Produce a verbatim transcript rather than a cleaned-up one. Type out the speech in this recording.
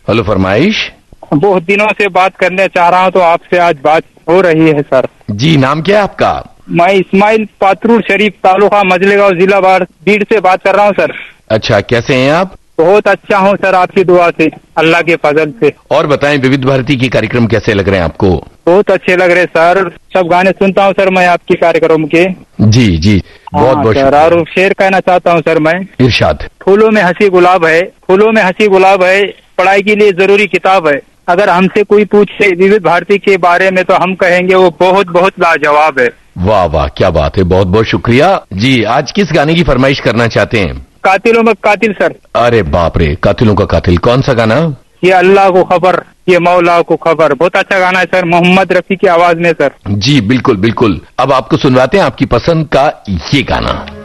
Hello, फरमाइश। बहुत दिनों से बात करने चाह रहा हूँ तो आपसे आज बात हो रही है सर। जी, नाम क्या है आपका? मैं इस्माइल पात्रुर शरीफ, तालुका मजलेगांव, जिला बीड़ से बात कर रहा हूँ सर। अच्छा, कैसे हैं आप? बहुत अच्छा हूँ सर, आपकी दुआ से, अल्लाह के फजल से। और बताएं, विविध भारती के कार्यक्रम कैसे लग रहे हैं आपको? बहुत अच्छे लग रहे सर, सब गाने सुनता हूँ सर मैं आपके कार्यक्रम के। जी जी, बहुत बहुत सर। और शेर कहना चाहता हूँ सर मैं। इरशाद। फूलों में हंसी गुलाब है, फूलों में हंसी गुलाब है, पढ़ाई के लिए जरूरी किताब है। अगर हमसे कोई पूछे विविध भारती के बारे में तो हम कहेंगे वो बहुत बहुत लाजवाब है। वाह वाह, क्या बात है, बहुत बहुत शुक्रिया जी। आज किस गाने की फरमाइश करना चाहते हैं? कातिलों में कातिल सर। अरे बाप रे, कातिलों का कातिल, कौन सा गाना? ये अल्लाह को खबर, ये मौला को खबर, बहुत अच्छा गाना है सर, मोहम्मद रफी की आवाज में सर। जी बिल्कुल बिल्कुल, अब आपको सुनवाते हैं आपकी पसंद का ये गाना।